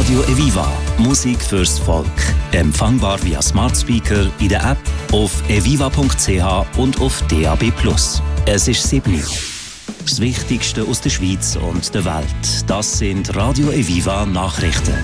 Radio Eviva. Musik fürs Volk. Empfangbar via Smart Speaker in der App, auf eviva.ch und auf DAB+. Es ist 7 Uhr. Das Wichtigste aus der Schweiz und der Welt. Das sind Radio Eviva Nachrichten.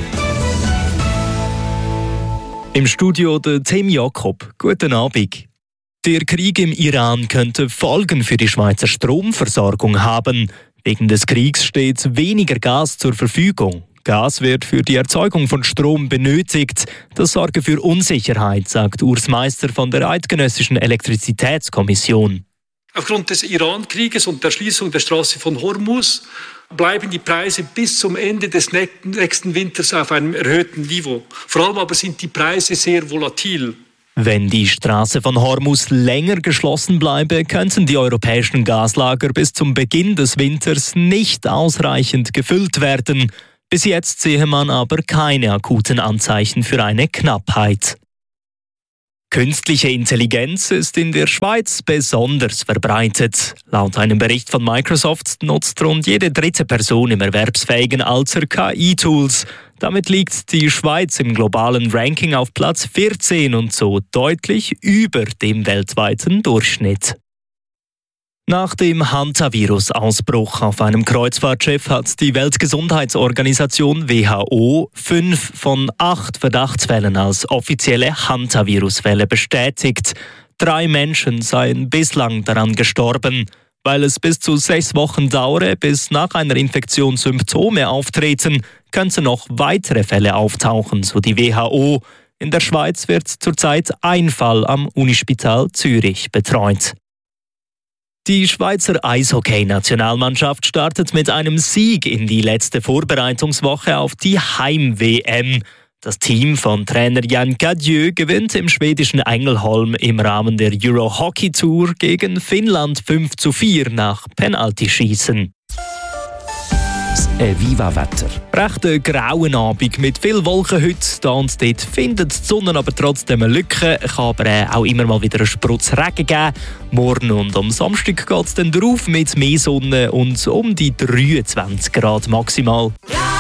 Im Studio der Tim Jakob. Guten Abend. Der Krieg im Iran könnte Folgen für die Schweizer Stromversorgung haben. Wegen des Kriegs steht weniger Gas zur Verfügung. Gas wird für die Erzeugung von Strom benötigt. Das sorge für Unsicherheit, sagt Urs Meister von der Eidgenössischen Elektrizitätskommission. Aufgrund des Iran-Krieges und der Schließung der Straße von Hormuz bleiben die Preise bis zum Ende des nächsten Winters auf einem erhöhten Niveau. Vor allem aber sind die Preise sehr volatil. Wenn die Straße von Hormuz länger geschlossen bleibe, könnten die europäischen Gaslager bis zum Beginn des Winters nicht ausreichend gefüllt werden. Bis jetzt sehe man aber keine akuten Anzeichen für eine Knappheit. Künstliche Intelligenz ist in der Schweiz besonders verbreitet. Laut einem Bericht von Microsoft nutzt rund jede dritte Person im erwerbsfähigen Alter KI-Tools. Damit liegt die Schweiz im globalen Ranking auf Platz 14 und so deutlich über dem weltweiten Durchschnitt. Nach dem Hantavirus-Ausbruch auf einem Kreuzfahrtschiff hat die Weltgesundheitsorganisation WHO 5 von 8 Verdachtsfällen als offizielle Hantavirus-Fälle bestätigt. 3 Menschen seien bislang daran gestorben. Weil es bis zu 6 Wochen dauere, bis nach einer Infektion Symptome auftreten, könnten noch weitere Fälle auftauchen, so die WHO. In der Schweiz wird zurzeit ein Fall am Unispital Zürich betreut. Die Schweizer Eishockey-Nationalmannschaft startet mit einem Sieg in die letzte Vorbereitungswoche auf die Heim-WM. Das Team von Trainer Jan Cadieux gewinnt im schwedischen Ängelholm im Rahmen der Euro Hockey Tour gegen Finnland 5:4 nach Penaltyschießen. Das Eviva-Wetter. Recht grauen Abend mit viel Wolken heute. Da und dort findet die Sonne aber trotzdem eine Lücke. Es kann aber auch immer mal wieder einen Sprutz Regen geben. Morgen und am Samstag geht es dann drauf mit mehr Sonne und um die 23 Grad maximal.